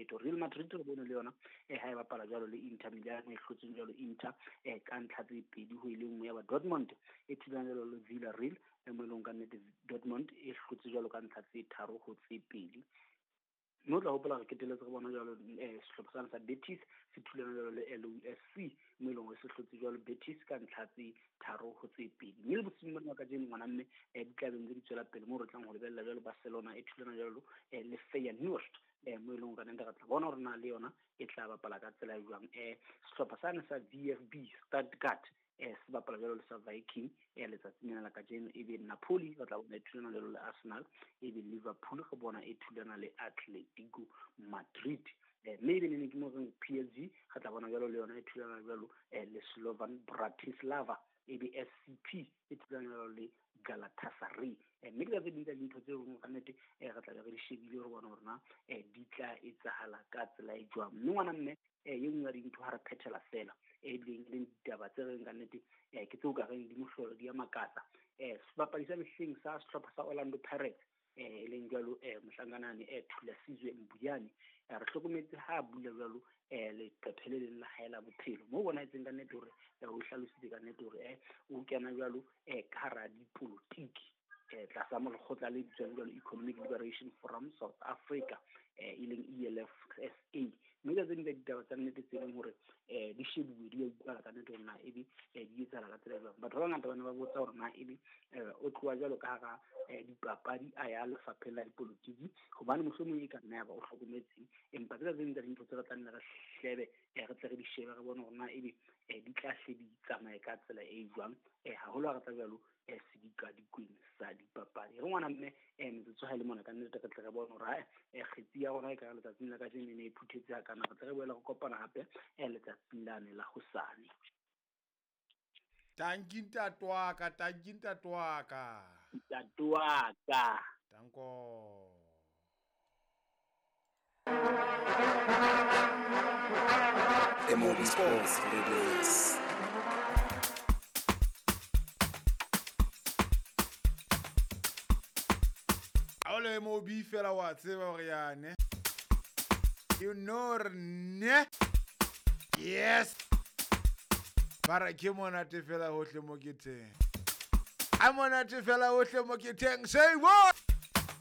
letho. Real Madrid re bone le yona ha e bapala jalo le Inter Milan e hlotseng jalo Inter ka ntlha tse pedi ho ile nngwe ya ba Dortmund e thulana jalo le Villarreal mo eleng ka nnete Dortmund e hlotse jalo ka ntlha tse 3 ho tse pedi. No tla hopola re keteletse re bona jalo sehlopha sa Betis se thulana jalo le LOSC mo eleng se hlotse jalo Betis ka ntlha tse 3 ho tse pedi. Mme le botsing bona ka jeno ngwana mme di tla beng di tswela pele mo re tlang ho lebella jalo Barcelona e thulana jalo le Feyenoord mo eleng ka nna re tla bona hore na le yona e tla bapala ka tsela e jwang. Sehlopha sa VfB Stuttgart se bapala jalo le sa Viking letsatsing la ka jeno e be Napoli ba tla bona e thulana jalo le Arsenal e be Liverpool go bona e thulana le Atletico Madrid. Mme e ne ke mo reng PSG ga tla bona jalo le yona e thulana jalo le Slovan Bratislava e be SCP e thulana jalo le Galatasaray. Mme ke tse dintla dintho tse go ka nnete ga tla re di shebile re bona hore na di tla etsahala ka tsela e jwang. Mme ngwana mme ye nngwe dintho ha re phethela fela ebile le ditaba tse reng ka nnete ke tseo ka reng di mohlolo di ya makatsa. Sebapadi sa mehleng sa sehlopha sa Orlando Pirates e leng jalo Mohlanganane Thulasizwe Mbuyane re hlokometse ha bula jalo le qephele le la haela bophelo mo bona etseng ka nnete hore o hlalositse ka nnete hore o kena jalo ka hara dipolitiki tlasa mo lekgotla le jalo Economic Liberation Forum South Africa e leng ELF SA. Mme ka tsena ditaba tsa nnete tse leng hore di shebuwe di utlwa ka nnete hore na ebe di etsala ka tsela jwang. Batho ba ngata ba ne ba botsa hore na ebe o tloa jalo ka hara dipapadi a ya lefapheng la dipolitiki hobane mohlomong e ka nna ya ba o hlokometseng empa tsela tse tsa dintho tse re tla nna re shebe re tle re di shebe re bone hore na ebe di tla hle di tsamaye ka tsela e jwang haholo ga tla jalo sedika dikweng sa dipapadi. Re ngwana mme metsotso ha le mona ka nnete re tle re bone hore kgetsi ya rona e ka letsatsing la ka jeno ne e phuthetse ha kana re tle re boela go kopana hape letsatsing lane la hosane. Tanki ntatwaka tanko MOB Sports Release. Aole MOB fela wa tseba hore yane you know ne yes para ke monate fela hohle mo ke teng a monate fela hohle mo ke teng say what